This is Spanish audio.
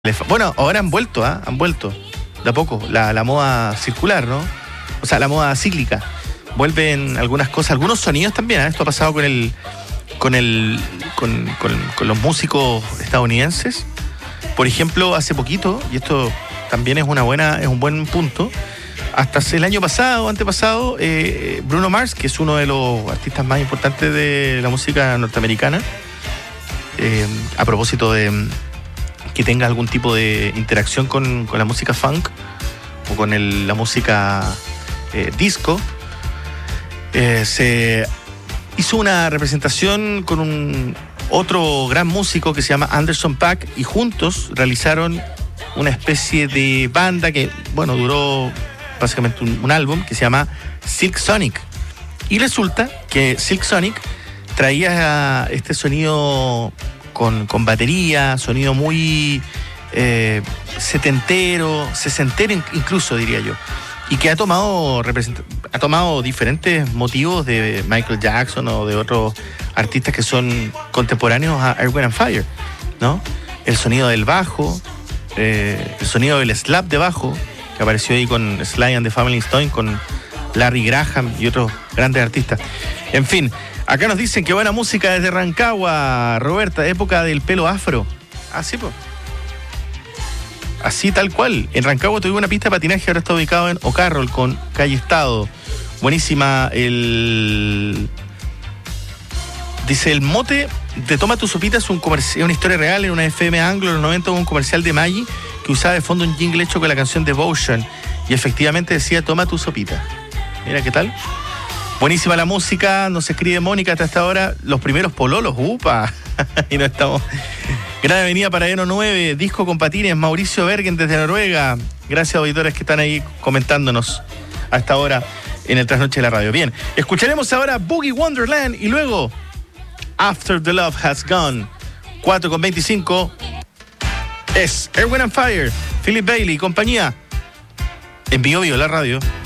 Bueno, ahora han vuelto, de a poco, la moda circular, ¿no? O sea, la moda cíclica. Vuelven algunas cosas, algunos sonidos también, ¿eh? Esto ha pasado con los músicos estadounidenses. Por ejemplo, hace poquito, y esto también es un buen punto, hasta el año pasado, antepasado, Bruno Mars, que es uno de los artistas más importantes de la música norteamericana, a propósito de que tenga algún tipo de interacción con la música funk o con la música disco, se hizo una representación con otro gran músico que se llama Anderson .Paak, y juntos realizaron una especie de banda que, bueno, duró básicamente un álbum que se llama Silk Sonic. Y resulta que Silk Sonic traía este sonido con batería, sonido muy setentero, sesentero incluso, diría yo. Y que ha tomado diferentes motivos de Michael Jackson o de otros artistas que son contemporáneos a Earth, Wind and Fire, ¿no? El sonido del bajo, el sonido del slap de bajo, que apareció ahí con Sly and the Family Stone, con Larry Graham y otros grandes artistas. En fin, acá nos dicen que buena música desde Rancagua, Roberta, época del pelo afro. Ah, sí, pues. Así tal cual. En Rancagua tuve una pista de patinaje, ahora está ubicado en O'Carroll con Calle Estado. Buenísima. Dice, el mote de Toma tu sopita es una historia real. En una FM Anglo en los 90 hubo un comercial de Maggi que usaba de fondo un jingle hecho con la canción Devotion, y efectivamente decía Toma tu sopita. Mira qué tal. Buenísima la música. Nos escribe Mónica hasta esta hora. Los primeros pololos, upa. Y no estamos. Gran Avenida Paradero 9, disco con patines, Mauricio Bergen desde Noruega. Gracias, auditores que están ahí comentándonos a esta hora en el Trasnoche de la Radio. Bien, escucharemos ahora Boogie Wonderland y luego After the Love Has Gone. 4:25 es Earth, Wind and Fire, Philip Bailey y compañía en Bio Bio, la radio.